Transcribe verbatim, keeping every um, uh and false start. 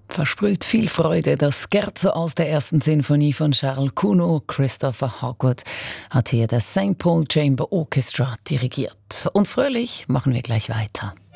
Versprüht viel Freude. Das Scherzo aus der ersten Sinfonie von Charles Gounod. Christopher Hogwood hat hier das Saint Paul Chamber Orchestra dirigiert. Und fröhlich machen wir gleich weiter.